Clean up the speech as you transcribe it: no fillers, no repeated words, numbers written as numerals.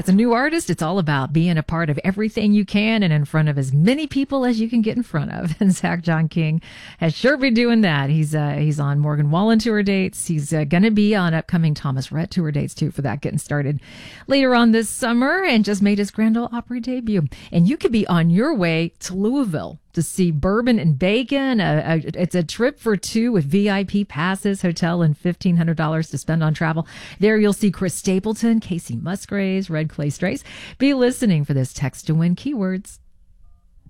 As a new artist, it's all about being a part of everything you can and in front of as many people as you can get in front of. And Zach John King has sure been doing that. He's on Morgan Wallen tour dates. He's going to be on upcoming Thomas Rhett tour dates too for that, getting started later on this summer, and just made his Grand Ole Opry debut. And you could be on your way to Louisville to see Bourbon and Bacon. It's a trip for two with VIP passes, hotel, and $1,500 to spend on travel. There you'll see Chris Stapleton, Casey Musgraves, Red Clay Strays. Be listening for this text to win keywords.